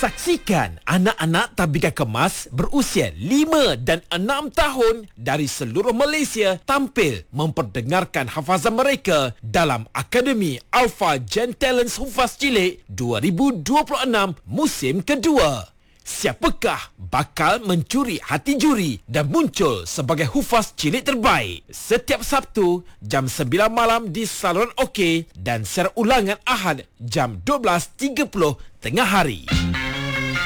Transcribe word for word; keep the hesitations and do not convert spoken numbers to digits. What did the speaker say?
Saksikan anak-anak Tabika Kemas berusia lima dan enam tahun dari seluruh Malaysia tampil memperdengarkan hafazan mereka dalam Akademi Alpha Gen Talents Hufaz Cilik dua ribu dua puluh enam musim kedua. Siapakah bakal mencuri hati juri dan muncul sebagai hufaz cilik terbaik? Setiap Sabtu jam sembilan malam di saluran OK dan siaran ulangan Ahad jam dua belas tiga puluh tengah hari.